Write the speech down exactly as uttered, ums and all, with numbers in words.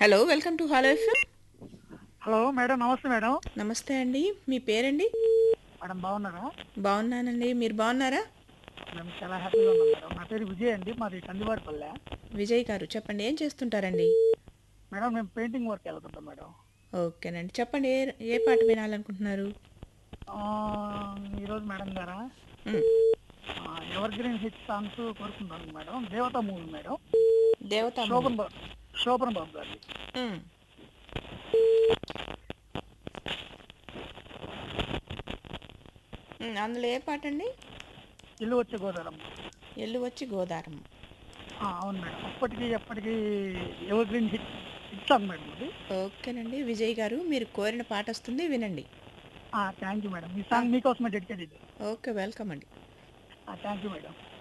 Hello welcome to hello FM. Hello madam, నమస్తే madam. నమస్తే అండి, మీ పేరండి? మేడం బాగున్నారా? బాగున్నానండి, మీరు బాగున్నారా? మేము చాలా హ్యాపీగా ఉన్నాం మేడం. నా పేరు విజయ్ అండి, మాది కందివారిపల్లె. విజయ్ గారు చెప్పండి, ఏం చేస్తుంటారండి? మేడం మేము పెయింటింగ్ వర్క్ వెళ్తుంటాం మేడం. ఓకేనండి, చెప్పండి ఏ ఏ పాట వినాలనుకుంటున్నారు? ఆ, ఈరోజు మేడం గారా మ్, ఎవర్ గ్రీన్ హిట్ సాంగ్స్ కోరుకుంటాను మేడం. దేవత మూవీ మేడం. దేవతా మూవీ. శోభన్ బాబు శోభన్ బాబు గారి మ్, మ్, అందులో ఏ పాట అండి? ఇల్లు వచ్చే గోదావరమ్మ. ఎల్లు వచ్చి గోదారం. ఆ, అవును మేడం, అప్పటికి ఎప్పటికీ ever green hit hit song madam అది. ఓకేనండి విజయ్ గారు, మీరు కోరిన పాట వస్తుంది, వినండి. థ్యాంక్ యూ మేడం, ఈ ఆ, సాంగ్ మీకోసమే డెడికేట్ ఇది. ఓకే, వెల్కమ్ అండి. Thank you madam.